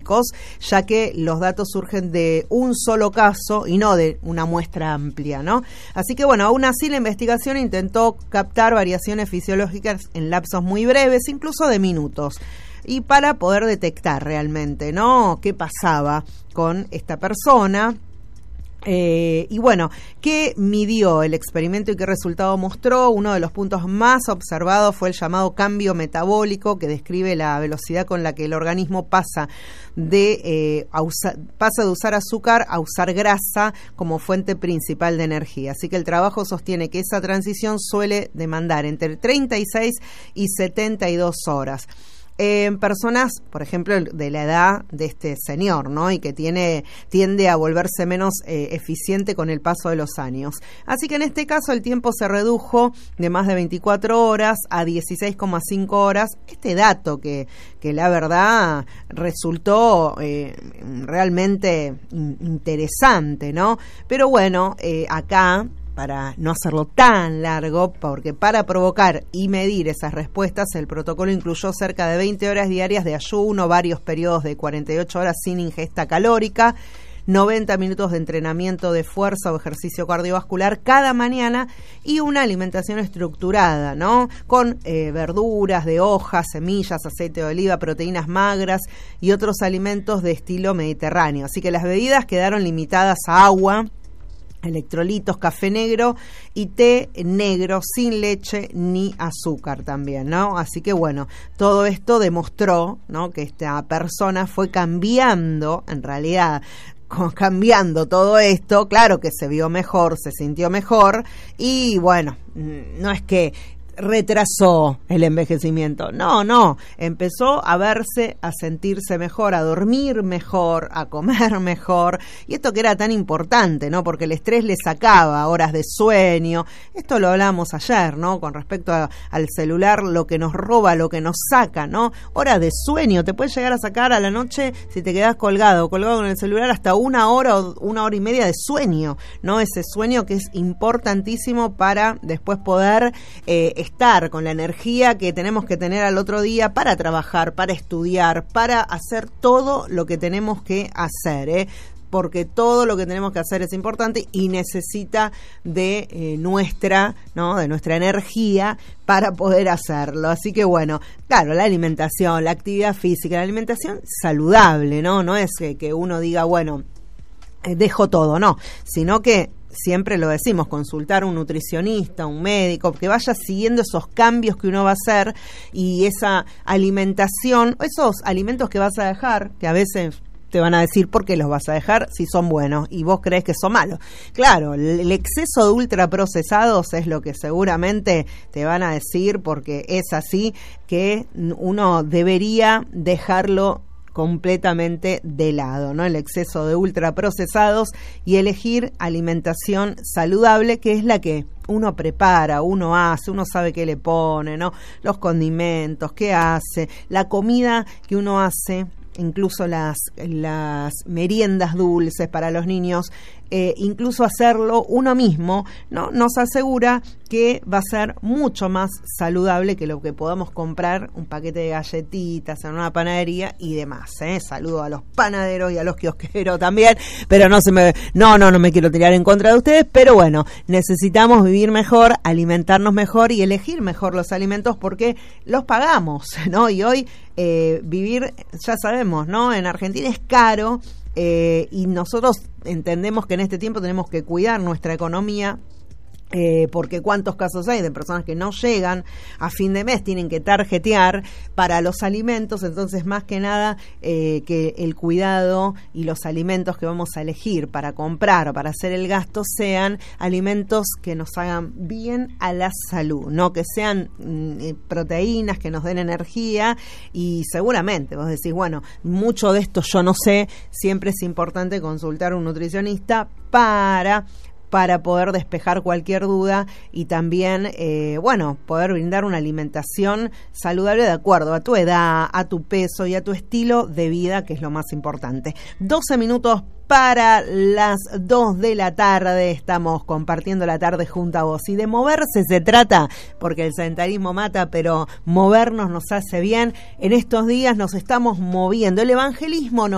médicos, ya que los datos surgen de un solo caso y no de una muestra amplia, ¿no? Así que bueno, aún así la investigación intentó captar variaciones fisiológicas en lapsos muy breves, incluso de minutos, y para poder detectar realmente, ¿no?, qué pasaba con esta persona. Y bueno, ¿qué midió el experimento y qué resultado mostró? Uno de los puntos más observados fue el llamado cambio metabólico, que describe la velocidad con la que el organismo pasa de usar azúcar a usar grasa como fuente principal de energía. Así que el trabajo sostiene que esa transición suele demandar entre 36 y 72 horas. En personas, por ejemplo, de la edad de este señor, ¿no?, y que tiende a volverse menos eficiente con el paso de los años. Así que en este caso el tiempo se redujo de más de 24 horas a 16,5 horas. Este dato que la verdad resultó realmente interesante, ¿no? Pero bueno, acá, para no hacerlo tan largo, porque para provocar y medir esas respuestas, el protocolo incluyó cerca de 20 horas diarias de ayuno, varios periodos de 48 horas sin ingesta calórica, 90 minutos de entrenamiento de fuerza o ejercicio cardiovascular cada mañana y una alimentación estructurada, ¿no?, con verduras de hojas, semillas, aceite de oliva, proteínas magras y otros alimentos de estilo mediterráneo. Así que las bebidas quedaron limitadas a agua, electrolitos, café negro y té negro sin leche ni azúcar también, ¿no? Así que bueno, todo esto demostró, ¿no?, que esta persona fue cambiando, en realidad, cambiando todo esto, claro que se vio mejor, se sintió mejor y bueno, no es que retrasó el envejecimiento, no, empezó a verse, a sentirse mejor, a dormir mejor, a comer mejor, y esto que era tan importante, ¿no?, porque el estrés le sacaba horas de sueño. Esto lo hablamos ayer, ¿no?, con respecto al celular, lo que nos roba, lo que nos saca, ¿no?, horas de sueño, te puede llegar a sacar a la noche si te quedás colgado con el celular hasta 1 hora o 1 hora y media de sueño, ¿no?, ese sueño que es importantísimo para después poder estar con la energía que tenemos que tener al otro día para trabajar, para estudiar, para hacer todo lo que tenemos que hacer, porque todo lo que tenemos que hacer es importante y necesita de nuestra energía para poder hacerlo. Así que bueno, claro, la alimentación, la actividad física, la alimentación saludable, no es que uno diga, bueno, dejo todo, no, sino que siempre lo decimos, consultar a un nutricionista, un médico, que vaya siguiendo esos cambios que uno va a hacer y esa alimentación, esos alimentos que vas a dejar, que a veces te van a decir por qué los vas a dejar si son buenos y vos crees que son malos. Claro, el exceso de ultraprocesados es lo que seguramente te van a decir, porque es así que uno debería dejarlo completamente de lado, ¿no?, el exceso de ultraprocesados, y elegir alimentación saludable, que es la que uno prepara, uno hace, uno sabe qué le pone, ¿no?, los condimentos, qué hace, la comida que uno hace, incluso las meriendas dulces para los niños, incluso hacerlo uno mismo, ¿no?, nos asegura que va a ser mucho más saludable que lo que podamos comprar un paquete de galletitas en una panadería y demás. Saludo a los panaderos y a los kiosqueros también, pero no me quiero tirar en contra de ustedes, pero bueno, necesitamos vivir mejor, alimentarnos mejor y elegir mejor los alimentos porque los pagamos, ¿no? Y hoy vivir, ya sabemos, ¿no?, en Argentina es caro. Y nosotros entendemos que en este tiempo tenemos que cuidar nuestra economía, porque cuántos casos hay de personas que no llegan a fin de mes, tienen que tarjetear para los alimentos. Entonces, más que nada, que el cuidado y los alimentos que vamos a elegir para comprar o para hacer el gasto sean alimentos que nos hagan bien a la salud, no que sean proteínas que nos den energía. Y seguramente vos decís, bueno, mucho de esto yo no sé, siempre es importante consultar a un nutricionista para poder despejar cualquier duda y también, poder brindar una alimentación saludable de acuerdo a tu edad, a tu peso y a tu estilo de vida, que es lo más importante. 12 minutos para las 2 de la tarde, estamos compartiendo la tarde junto a vos. Y de moverse se trata, porque el sedentarismo mata, pero movernos nos hace bien. En estos días nos estamos moviendo. El evangelismo nos